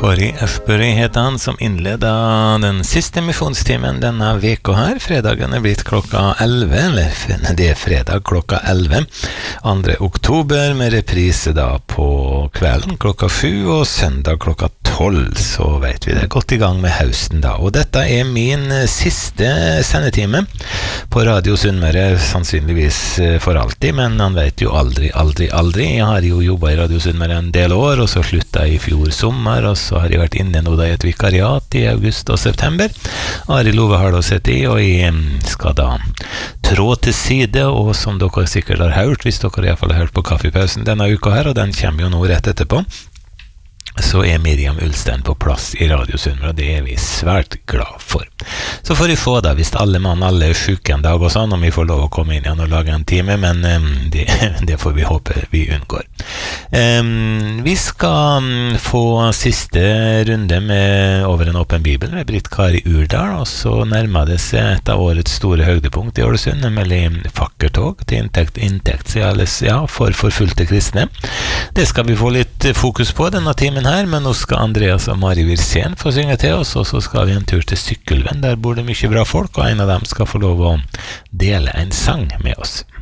Kåre Østbøri heter han som innleder den siste misjonstimen denne veka her. Fredagen blitt klokka 11, eller det fredag klokka 11, 2. oktober, med reprise da på kvelden klokka 7 og søndag klokka 12, så vet vi det. Godt i gang med høsten da. Og dette min siste sendetime på Radio Sunnmøre, sannsynligvis for alltid, men han vet jo aldri. Jeg har jo jobbet i Radio Sunnmøre en del år, og så sluttet jeg i fjor sommer, og så har jeg vært inne nå da i et vikariat i august og september. Ari Love har da sett i, og jeg skal da trå til side, og som dere sikkert har hørt, hvis dere i hvert fall har hørt på kaffepausen denne uka her, og den kommer jo nå rett etterpå, så Miriam Ulstein på plass i Radio Sunnmøre, og det vi svært glad for. Så får vi få da, hvis alle er syke en dag og sånn, om vi får lov å komme inn igjen og lage en time, men det får vi håpe vi unngår. Vi skal få siste runde med Over en åpen bibel med Britt Kari Urdal, og så nærmer det seg et av årets store høydepunkt i Ålesund, nemlig fakkeltog til inntekt, for forfulgte kristne. Det skal vi få litt fokus på denne timen her, men nå skal Andreas og Mari Wirsén få synge til oss, og så skal vi en tur til Sykkelvenn. Der bor det mye bra folk, og en av dem skal få lov å dele en sang med oss.